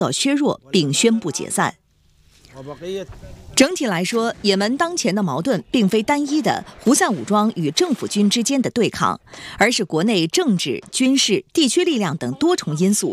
到削弱并宣布解散。整体来说，也门当前的矛盾并非单一的胡塞武装与政府军之间的对抗，而是国内政治、军事、地区力量等多重因素